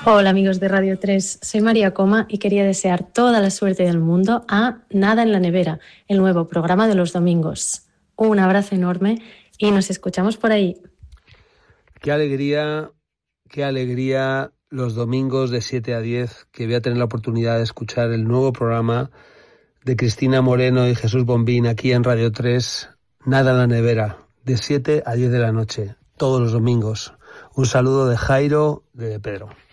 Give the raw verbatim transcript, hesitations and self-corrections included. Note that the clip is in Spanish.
Hola amigos de Radio tres, soy María Coma y quería desear toda la suerte del mundo a Nada en la Nevera, el nuevo programa de los domingos. Un abrazo enorme y nos escuchamos por ahí. Qué alegría, qué alegría los domingos de siete a diez, que voy a tener la oportunidad de escuchar el nuevo programa de Cristina Moreno y Jesús Bombín aquí en Radio tres, Nada en la Nevera, de siete a diez de la noche, todos los domingos. Un saludo de Jairo, de Pedro.